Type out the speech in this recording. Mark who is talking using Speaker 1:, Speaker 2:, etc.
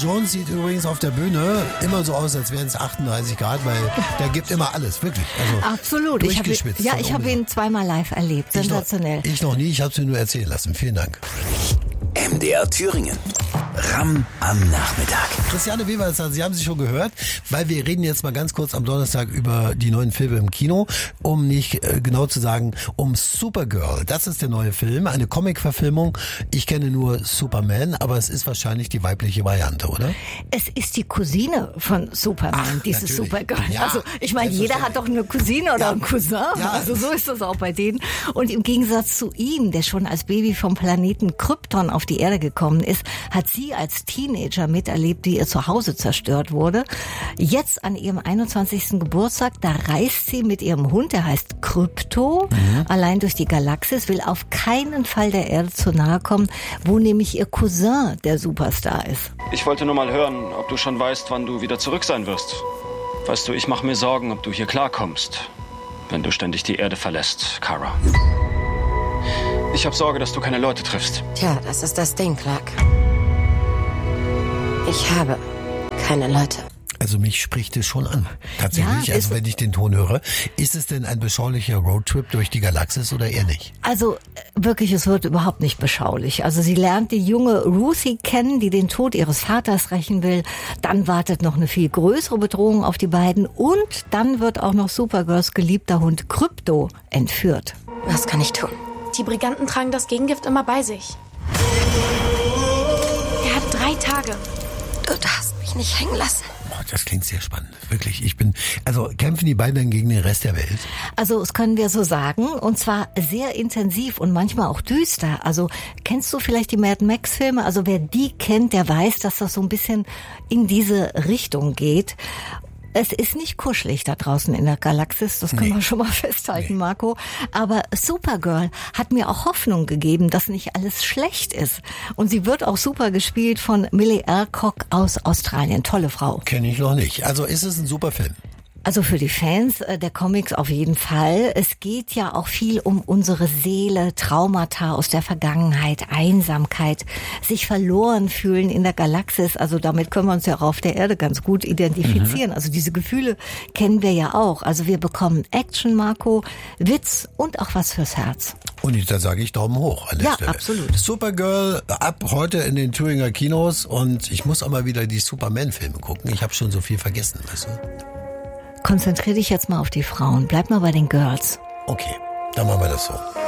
Speaker 1: Jones sieht übrigens auf der Bühne immer so aus, als wären es 38 Grad, weil der gibt immer alles, wirklich. Also
Speaker 2: absolut.
Speaker 1: Durchgeschwitzt.
Speaker 2: Ich habe ihn zweimal live erlebt. Sensationell.
Speaker 1: Ich noch nie, ich habe es mir nur erzählen lassen. Vielen Dank.
Speaker 3: MDR Thüringen. Ramm am Nachmittag.
Speaker 1: Christiane Weber, Sie haben sie schon gehört, weil wir reden jetzt mal ganz kurz am Donnerstag über die neuen Filme im Kino, um nicht genau zu sagen, um Supergirl. Das ist der neue Film, eine Comic-Verfilmung. Ich kenne nur Superman, aber es ist wahrscheinlich die weibliche Variante, oder?
Speaker 2: Es ist die Cousine von Superman, diese Supergirl.
Speaker 1: Ja,
Speaker 2: also ich meine, jeder hat doch eine Cousine oder einen Cousin. Ja. Also so ist das auch bei denen. Und im Gegensatz zu ihm, der schon als Baby vom Planeten Krypton auf die Erde gekommen ist, hat sie als Teenager miterlebt, wie ihr Zuhause zerstört wurde. Jetzt an ihrem 21. Geburtstag, da reist sie mit ihrem Hund, der heißt Krypto, allein durch die Galaxis, will auf keinen Fall der Erde zu nahe kommen, wo nämlich ihr Cousin der Superstar ist.
Speaker 4: Ich wollte nur mal hören, ob du schon weißt, wann du wieder zurück sein wirst. Weißt du, ich mache mir Sorgen, ob du hier klarkommst, wenn du ständig die Erde verlässt, Kara. Ich habe Sorge, dass du keine Leute triffst.
Speaker 5: Tja, das ist das Ding, Clark. Ich habe keine Leute.
Speaker 1: Also mich spricht es schon an. Tatsächlich,
Speaker 2: Ja,
Speaker 1: also wenn ich den Ton höre. Ist es denn ein beschaulicher Roadtrip durch die Galaxis oder eher nicht?
Speaker 2: Also wirklich, es wird überhaupt nicht beschaulich. Also sie lernt die junge Ruthie kennen, die den Tod ihres Vaters rächen will. Dann wartet noch eine viel größere Bedrohung auf die beiden. Und dann wird auch noch Supergirls geliebter Hund Krypto entführt.
Speaker 5: Was kann ich tun?
Speaker 6: Die Briganten tragen das Gegengift immer bei sich. Er hat 3 Tage.
Speaker 5: Du darfst mich nicht hängen lassen.
Speaker 1: Oh, das klingt sehr spannend. Wirklich. Also kämpfen die beiden dann gegen den Rest der Welt?
Speaker 2: Also das können wir so sagen. Und zwar sehr intensiv und manchmal auch düster. Also kennst du vielleicht die Mad Max Filme? Also wer die kennt, der weiß, dass das so ein bisschen in diese Richtung geht. Es ist nicht kuschelig da draußen in der Galaxis, das können wir schon mal festhalten, Marco. Aber Supergirl hat mir auch Hoffnung gegeben, dass nicht alles schlecht ist. Und sie wird auch super gespielt von Millie Alcock aus Australien. Tolle Frau.
Speaker 1: Kenne ich noch nicht. Also ist es ein super Film?
Speaker 2: Also für die Fans der Comics auf jeden Fall. Es geht ja auch viel um unsere Seele, Traumata aus der Vergangenheit, Einsamkeit, sich verloren fühlen in der Galaxis. Also damit können wir uns ja auch auf der Erde ganz gut identifizieren. Also diese Gefühle kennen wir ja auch. Also wir bekommen Action, Marco, Witz und auch was fürs Herz.
Speaker 1: Und da sage ich Daumen hoch an der Stelle.
Speaker 2: Ja, absolut.
Speaker 1: Supergirl ab heute in den Thüringer Kinos und ich muss auch mal wieder die Superman-Filme gucken. Ich habe schon so viel vergessen, weißt du?
Speaker 2: Konzentrier dich jetzt mal auf die Frauen. Bleib mal bei den Girls.
Speaker 1: Okay, dann machen wir das so.